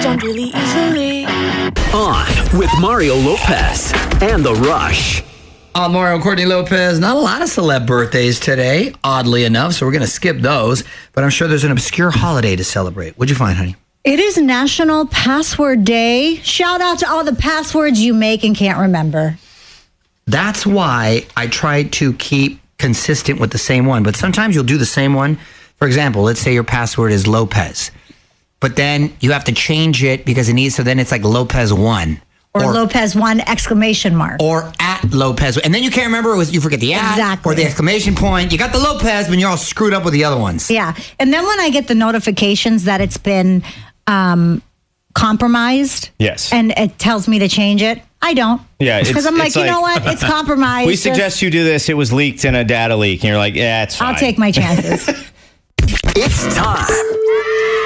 understand really easily. On with Mario Lopez and The Rush. Mario and Courtney Lopez. Not a lot of celeb birthdays today, oddly enough, so we're going to skip those. But I'm sure there's an obscure holiday to celebrate. What'd you find, honey? It is National Password Day. Shout out to all the passwords you make and can't remember. That's why I try to keep consistent with the same one. But sometimes you'll do the same one. For example, let's say your password is Lopez. But then you have to change it because it needs, so then it's like Lopez 1. Or Lopez 1 exclamation mark. Or at Lopez. And then you can't remember, you forget the at exactly. or the exclamation point. You got the Lopez, but you're all screwed up with the other ones. Yeah. And then when I get the notifications that it's been compromised. Yes. And it tells me to change it. I don't. Yeah. Because I'm like, you know what? It's compromised. We suggest you do this. It was leaked in a data leak. And you're like, yeah, it's fine. I'll take my chances. It's time